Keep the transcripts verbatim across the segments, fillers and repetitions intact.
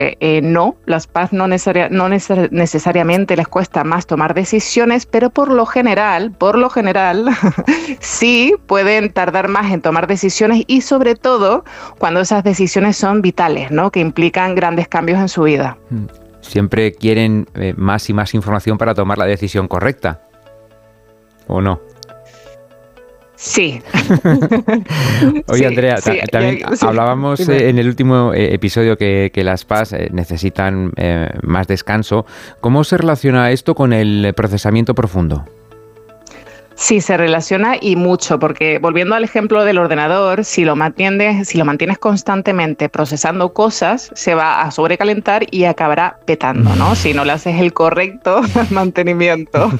Eh, no, las P A S no, necesaria, no neces- necesariamente les cuesta más tomar decisiones, pero por lo general, por lo general, sí pueden tardar más en tomar decisiones y sobre todo cuando esas decisiones son vitales, ¿no? Que implican grandes cambios en su vida. Siempre quieren eh, más y más información para tomar la decisión correcta, ¿o no? Sí. Oye, sí, Andrea, sí, ta- también sí, hablábamos sí, eh, en el último eh, episodio que, que las P A S eh, necesitan eh, más descanso. ¿Cómo se relaciona esto con el procesamiento profundo? Sí, se relaciona y mucho, porque volviendo al ejemplo del ordenador, si lo mantienes, si lo mantienes constantemente procesando cosas, se va a sobrecalentar y acabará petando, ¿no? Si no le haces el correcto mantenimiento.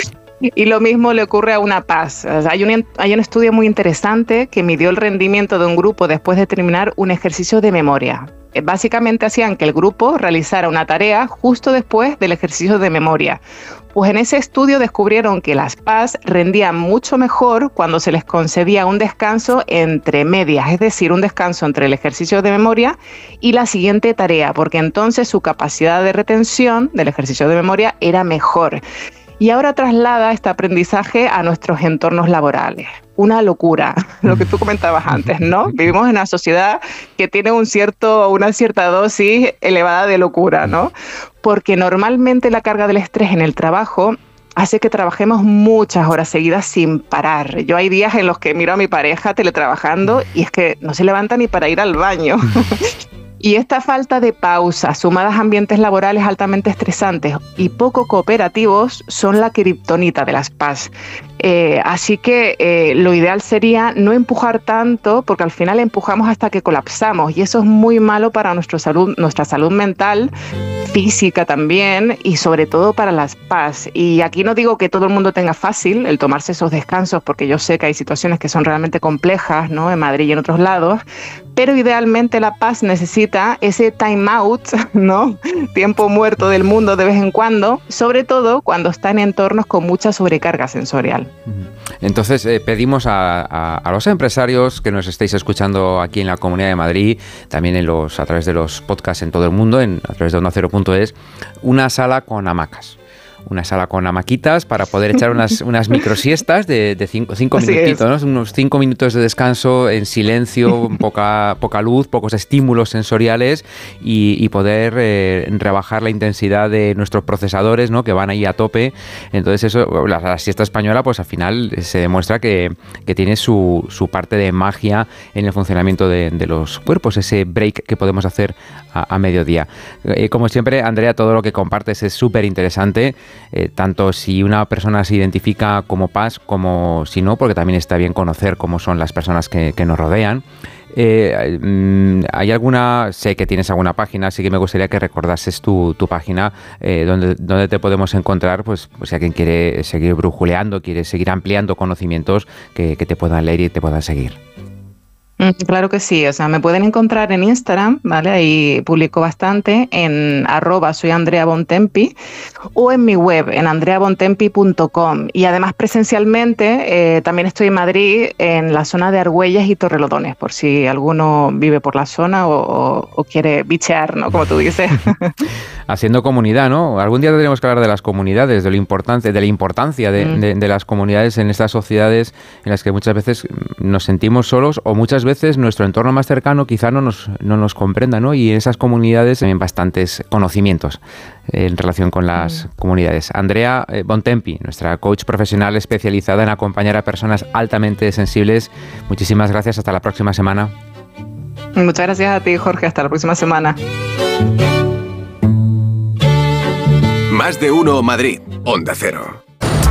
Y lo mismo le ocurre a una P A S. O sea, hay, un, hay un estudio muy interesante que midió el rendimiento de un grupo después de terminar un ejercicio de memoria. Básicamente hacían que el grupo realizara una tarea justo después del ejercicio de memoria. Pues en ese estudio descubrieron que las P A S rendían mucho mejor cuando se les concedía un descanso entre medias, es decir, un descanso entre el ejercicio de memoria y la siguiente tarea, porque entonces su capacidad de retención del ejercicio de memoria era mejor. Y ahora traslada este aprendizaje a nuestros entornos laborales. Una locura, lo que tú comentabas antes, ¿no? Vivimos en una sociedad que tiene un cierto, una cierta dosis elevada de locura, ¿no? Porque normalmente la carga del estrés en el trabajo hace que trabajemos muchas horas seguidas sin parar. Yo hay días en los que miro a mi pareja teletrabajando y es que no se levanta ni para ir al baño. Y esta falta de pausa, sumadas a ambientes laborales altamente estresantes y poco cooperativos, son la kriptonita de las P A S. Eh, así que eh, lo ideal sería no empujar tanto, porque al final empujamos hasta que colapsamos y eso es muy malo para nuestra salud, nuestra salud mental, física también y sobre todo para las P A S. Y aquí no digo que todo el mundo tenga fácil el tomarse esos descansos, porque yo sé que hay situaciones que son realmente complejas, ¿no? En Madrid y en otros lados, pero idealmente la P A S necesita ese time out, ¿no? Tiempo muerto del mundo de vez en cuando, sobre todo cuando está en entornos con mucha sobrecarga sensorial. Entonces eh, pedimos a, a, a los empresarios que nos estéis escuchando aquí en la Comunidad de Madrid, también en los, a través de los podcasts en todo el mundo, en, a través de onda cero punto es, una sala con hamacas. Una sala con hamaquitas para poder echar unas, unas microsiestas de, de cinco, cinco minutitos, ¿no? Unos cinco minutos de descanso en silencio, poca, poca luz, pocos estímulos sensoriales y, y poder eh, rebajar la intensidad de nuestros procesadores, ¿no? Que van ahí a tope. Entonces eso, la, la siesta española, pues al final se demuestra que, que tiene su, su parte de magia en el funcionamiento de, de los cuerpos, ese break que podemos hacer a, a mediodía. Eh, como siempre, Andrea, todo lo que compartes es súper interesante. Eh, tanto si una persona se identifica como P A S como si no, porque también está bien conocer cómo son las personas que, que nos rodean. Eh, ¿Hay alguna, sé que tienes alguna página, así que me gustaría que recordases tu, tu página eh, donde, donde te podemos encontrar, pues, pues si alguien quiere seguir brujuleando, quiere seguir ampliando conocimientos, que, que te puedan leer y te puedan seguir? Claro que sí, o sea, me pueden encontrar en Instagram, ¿vale? Ahí publico bastante, en arroba soy Andrea Bontempi, o en mi web, en andrea bontempi punto com. Y además presencialmente eh, también estoy en Madrid, en la zona de Argüelles y Torrelodones, por si alguno vive por la zona o, o, o quiere bichear, ¿no? Como tú dices. Haciendo comunidad, ¿no? Algún día tendremos que hablar de las comunidades, de lo importante, de la importancia de, mm. de, de las comunidades en estas sociedades en las que muchas veces nos sentimos solos o muchas veces nuestro entorno más cercano quizá no nos, no nos comprenda, ¿no? Y en esas comunidades también bastantes conocimientos en relación con las mm. comunidades. Andrea eh, Bontempi, nuestra coach profesional especializada en acompañar a personas altamente sensibles. Muchísimas gracias. Hasta la próxima semana. Muchas gracias a ti, Jorge. Hasta la próxima semana. Más de uno Madrid. Onda Cero.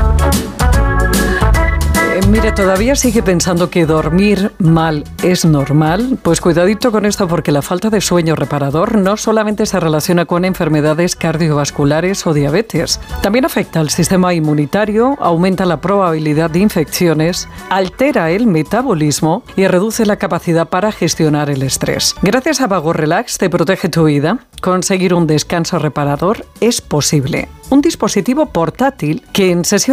Mire, ¿todavía sigue pensando que dormir mal es normal? Pues cuidadito con esto, porque la falta de sueño reparador no solamente se relaciona con enfermedades cardiovasculares o diabetes. También afecta al sistema inmunitario, aumenta la probabilidad de infecciones, altera el metabolismo y reduce la capacidad para gestionar el estrés. Gracias a Vago Relax te protege tu vida. Conseguir un descanso reparador es posible. Un dispositivo portátil que en sesión